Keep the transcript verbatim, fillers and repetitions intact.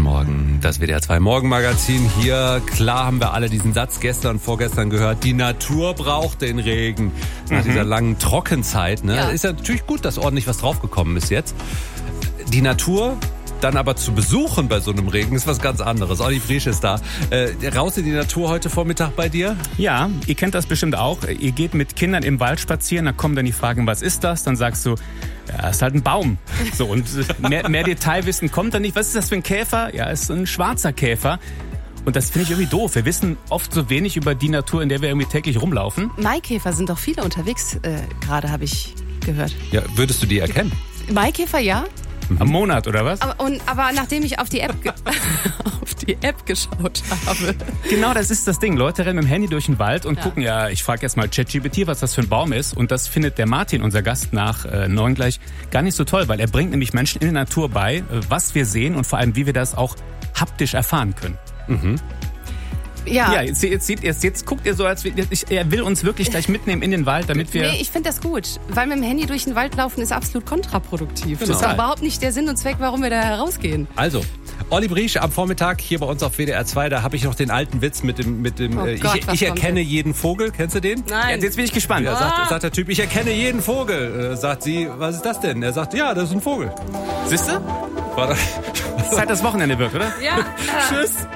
Morgen. Das W D R zwei Morgenmagazin hier. Klar haben wir alle diesen Satz gestern und vorgestern gehört. Die Natur braucht den Regen. Nach mhm. dieser langen Trockenzeit. Ne? Ja. Ist ja natürlich gut, dass ordentlich was draufgekommen ist jetzt. Die Natur dann aber zu besuchen bei so einem Regen ist was ganz anderes. Olli Briesch ist da. Äh, raus in die Natur heute Vormittag bei dir? Ja, ihr kennt das bestimmt auch. Ihr geht mit Kindern im Wald spazieren, dann kommen dann die Fragen, was ist das? Dann sagst du, ja, ist halt ein Baum. So, und mehr, mehr Detailwissen kommt dann nicht. Was ist das für ein Käfer? Ja, ist ein schwarzer Käfer. Und das finde ich irgendwie doof. Wir wissen oft so wenig über die Natur, in der wir irgendwie täglich rumlaufen. Maikäfer sind doch viele unterwegs, äh, gerade habe ich gehört. Ja, würdest du die erkennen? Maikäfer, ja. Am Monat, oder was? Aber, und, aber nachdem ich auf die App ge- auf die App geschaut habe. Genau, das ist das Ding. Leute rennen mit dem Handy durch den Wald und ja. gucken, ja, ich frage jetzt mal ChatGPT, was das für ein Baum ist. Und das findet der Martin, unser Gast, nach äh, neun gleich gar nicht so toll, weil er bringt nämlich Menschen in der Natur bei, äh, was wir sehen und vor allem, wie wir das auch haptisch erfahren können. Mhm. Ja, ja jetzt, jetzt, jetzt, jetzt guckt ihr so, als ich, er will uns wirklich gleich mitnehmen in den Wald, damit wir... Nee, ich finde das gut, weil mit dem Handy durch den Wald laufen ist absolut kontraproduktiv. Genau. Das ist überhaupt nicht der Sinn und Zweck, warum wir da herausgehen. Also, Olli Briesch am Vormittag hier bei uns auf W D R zwei, da habe ich noch den alten Witz mit dem, mit dem Oh äh, Gott, ich, was ich erkenne kommt jeden Vogel, kennst du den? Nein. Jetzt, jetzt bin ich gespannt. Ja, sagt, sagt der Typ, ich erkenne jeden Vogel. Äh, sagt sie, was ist das denn? Er sagt, ja, das ist ein Vogel. Siehst du? War das Zeit, das Wochenende wird, oder? Ja. Tschüss.